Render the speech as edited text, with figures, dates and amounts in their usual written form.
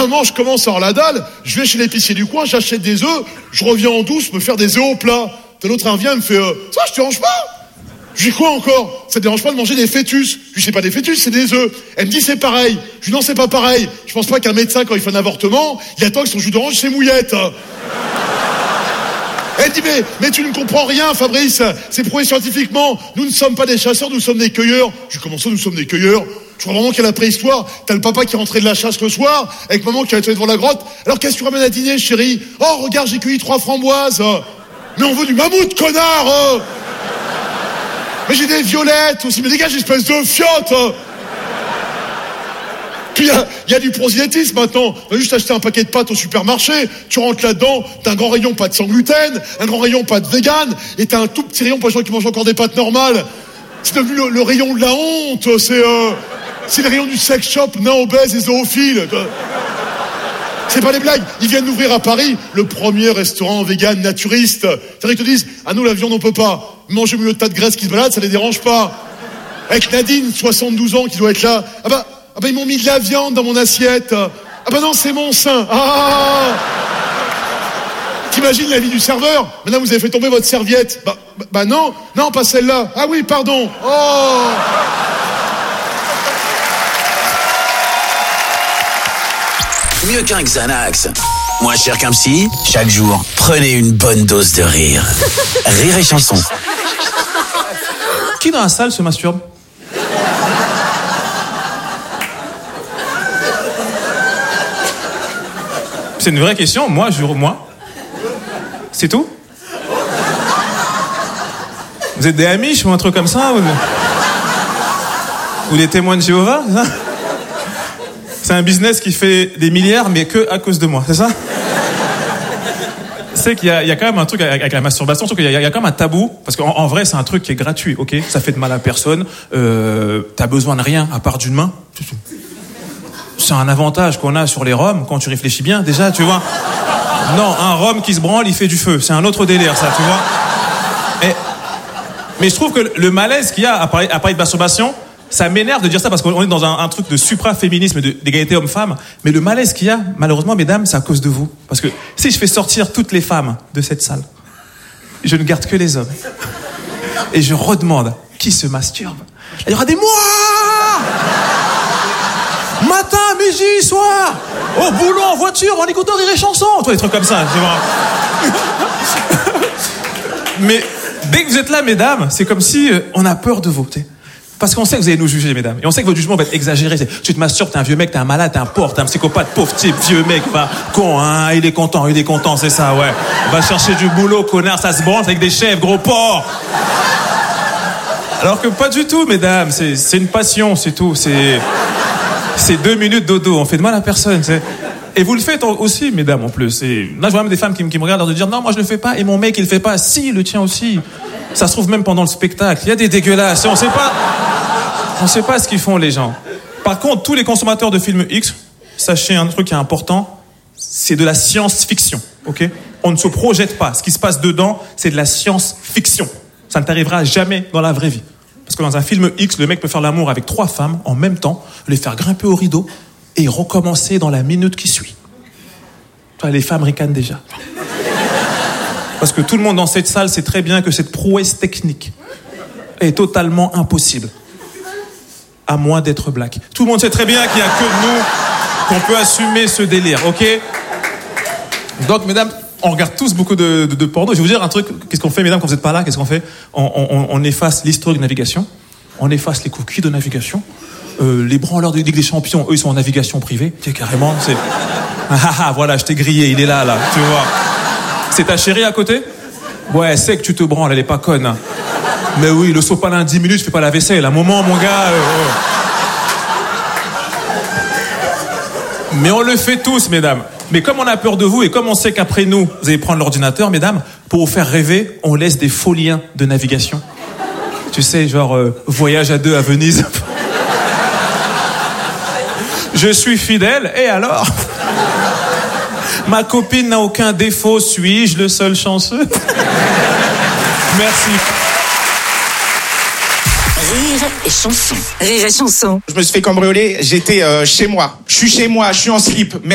un moment, je commence à avoir la dalle, je vais chez l'épicier du coin, j'achète des œufs, je reviens en douce me faire des œufs au plat. L'autre revient et me fait ça, je te dérange pas? Je dis quoi encore? Ça te dérange pas de manger des fœtus? Je dis c'est pas des fœtus, c'est des œufs. Elle me dit c'est pareil. Je dis non, c'est pas pareil. Je pense pas qu'un médecin, quand il fait un avortement, il attend que son jus d'orange ses mouillettes. Elle dit mais tu ne comprends rien, Fabrice, c'est prouvé scientifiquement, nous ne sommes pas des chasseurs, nous sommes des cueilleurs. Je dis comment ça, nous sommes des cueilleurs? Je crois vraiment qu'il y a la préhistoire, t'as le papa qui rentrait de la chasse le soir, avec maman qui allait devant la grotte. Alors qu'est-ce que tu ramènes à dîner, chérie? Oh regarde, j'ai cueilli 3 framboises. Mais on veut du mammouth, connard. Mais j'ai des violettes aussi, mais dégage, espèce de fiotte. Puis il y a du prosélytisme maintenant. On va juste acheter un paquet de pâtes au supermarché, tu rentres là-dedans, t'as un grand rayon pâtes sans gluten, un grand rayon pâtes vegan, et t'as un tout petit rayon pour les gens qui mangent encore des pâtes normales. C'est devenu le rayon de la honte, c'est le rayon du sex shop, nains obèses et zoophiles. C'est pas des blagues, ils viennent d'ouvrir à Paris le premier restaurant vegan naturiste. C'est-à-dire qu'ils te disent, nous la viande on peut pas. Manger au milieu de tas de graisse qui se balade, ça les dérange pas. Avec Nadine, 72 ans, qui doit être là. Ah bah ils m'ont mis de la viande dans mon assiette. Ah bah non, c'est mon sein. T'imagines la vie du serveur? Maintenant vous avez fait tomber votre serviette. Bah non, pas celle-là. Ah oui, pardon. Mieux qu'un Xanax, moins cher qu'un psy, chaque jour, prenez une bonne dose de rire. Rire et chanson. Qui dans la salle se masturbe? C'est une vraie question, moi. C'est tout? Vous êtes des Amish ou un truc comme ça? Ou des témoins de Jéhovah? C'est un business qui fait des milliards, mais que à cause de moi, c'est ça? C'est qu'il y a quand même un truc avec la masturbation, je trouve qu'il y a quand même un tabou, parce qu'en vrai, c'est un truc qui est gratuit, ok? Ça fait de mal à personne, t'as besoin de rien à part d'une main. C'est un avantage qu'on a sur les Roms, quand tu réfléchis bien, déjà, tu vois. Non, un Rom qui se branle, il fait du feu, c'est un autre délire, ça, tu vois. Mais je trouve que le malaise qu'il y a à parler de masturbation, ça m'énerve de dire ça parce qu'on est dans un truc de supra-féminisme, d'égalité homme-femme. Mais le malaise qu'il y a, malheureusement, mesdames, c'est à cause de vous. Parce que si je fais sortir toutes les femmes de cette salle, je ne garde que les hommes. Et je redemande qui se masturbe. Il y aura des mois, matin, midi, soir, au boulot, en voiture, en écoutant Rire et Chanson. Toi, des trucs comme ça, tu vois. Mais dès que vous êtes là, mesdames, c'est comme si on a peur de vous, tu sais. Parce qu'on sait que vous allez nous juger, mesdames. Et on sait que votre jugement va être exagéré. Tu te masturbes, t'es un vieux mec, t'es un malade, t'es un porc, t'es un psychopathe, pauvre type, vieux mec, con, hein, il est content, c'est ça, ouais. Va chercher du boulot, connard, ça se branle avec des chefs, gros porc. Alors que pas du tout, mesdames, c'est une passion, c'est tout, c'est 2 minutes dodo, on fait de mal à personne, c'est... Et vous le faites aussi, mesdames, en plus. Et là, je vois même des femmes qui me regardent de dire, non, moi je le fais pas, et mon mec il le fait pas, si, il le tient aussi. Ça se trouve même pendant le spectacle. Il y a des dégueulasses. On sait pas ce qu'ils font, les gens. Par contre, tous les consommateurs de films X, sachez un truc qui est important, c'est de la science-fiction, ok? On ne se projette pas. Ce qui se passe dedans, c'est de la science-fiction. Ça ne t'arrivera jamais dans la vraie vie. Parce que dans un film X, le mec peut faire l'amour avec 3 femmes en même temps, les faire grimper au rideau et recommencer dans la minute qui suit. Toi, les femmes ricanent déjà. Parce que tout le monde dans cette salle sait très bien que cette prouesse technique est totalement impossible. À moins d'être black. Tout le monde sait très bien qu'il n'y a que nous qu'on peut assumer ce délire, ok? Donc, mesdames, on regarde tous beaucoup de porno. Je vais vous dire un truc. Qu'est-ce qu'on fait, mesdames, quand vous n'êtes pas là? Qu'est-ce qu'on fait? On efface l'historique de navigation. On efface les cookies de navigation. Les branleurs de Ligue des Champions, eux, ils sont en navigation privée. Tu sais, carrément, c'est... voilà, je t'ai grillé, il est là, tu vois. C'est ta chérie à côté? Ouais, c'est que tu te branles, elle est pas conne. Mais oui, le sopalin 10 minutes, je fais pas la vaisselle. À un moment, mon gars... Mais on le fait tous, mesdames. Mais comme on a peur de vous et comme on sait qu'après nous, vous allez prendre l'ordinateur, mesdames, pour vous faire rêver, on laisse des faux liens de navigation. Tu sais, genre, voyage à 2 à Venise. Je suis fidèle, et alors? Ma copine n'a aucun défaut, suis-je le seul chanceux? Merci. Rire et chanson. Rire et chanson. Je me suis fait cambrioler, j'étais chez moi. Je suis chez moi, je suis en slip.